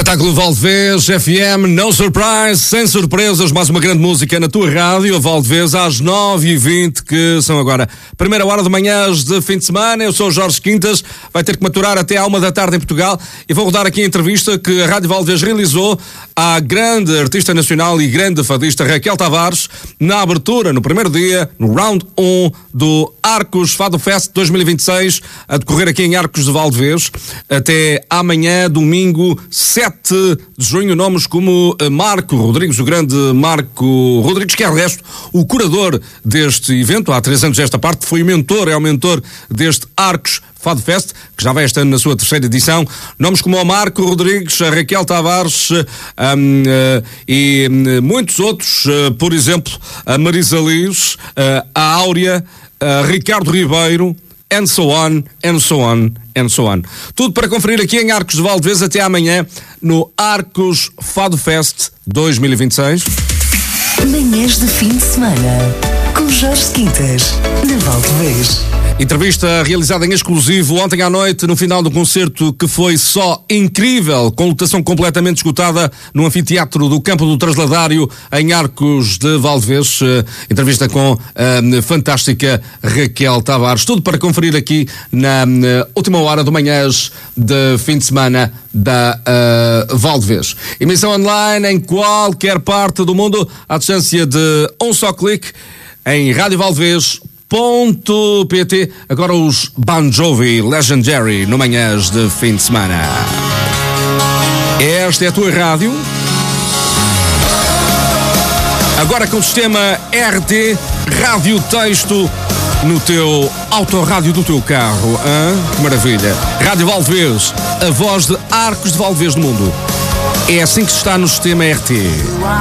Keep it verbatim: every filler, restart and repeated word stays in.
Espetáculo Valdevez, F M, no surprise, sem surpresas, mais uma grande música na tua rádio, Valdevez, às nove e vinte, que são agora primeira hora de manhãs de fim de semana. Eu sou o Jorge Quintas, vai ter que maturar até à uma da tarde em Portugal e vou rodar aqui a entrevista que a Rádio Valdevez realizou à grande artista nacional e grande fadista Raquel Tavares, na abertura, no primeiro dia, no round um do Arcos Fado Fest dois mil e vinte e seis, a decorrer aqui em Arcos de Valdevez, até amanhã, domingo, sete de junho. Nomes como Marco Rodrigues, o grande Marco Rodrigues, que é, de resto, o curador deste evento. Há três anos esta parte, foi o mentor, é o mentor deste Arcos Fado Fest, que já vai este ano na sua terceira edição. Nomes como o Marco Rodrigues, a Raquel Tavares um, uh, e um, muitos outros, uh, por exemplo, a Marisa Liz, uh, a Áurea, uh, Ricardo Ribeiro, and so on, and so on, and so on. Tudo para conferir aqui em Arcos de Valdevez até amanhã no Arcos Fado Fest dois mil e vinte e seis. Manhãs de fim de semana com Jorge Quintas, na Valdevez. Entrevista realizada em exclusivo ontem à noite, no final do concerto, que foi só incrível, com lotação completamente esgotada no anfiteatro do Campo do Trasladário, em Arcos de Valdevez. Uh, entrevista com a uh, fantástica Raquel Tavares. Tudo para conferir aqui na uh, última hora do Manhãs de fim de semana da uh, Valdevez. Emissão online em qualquer parte do mundo, à distância de um só clique, em Rádio Valdevez ponto pt. Agora os Bon Jovi Legendary no Manhãs de fim de semana. Esta é a tua rádio. Agora com o sistema R T, rádio texto, no teu autorrádio do teu carro. Hein? Que maravilha. Rádio Valdevez, a voz de Arcos de Valdevez no mundo. É assim que está no sistema R T.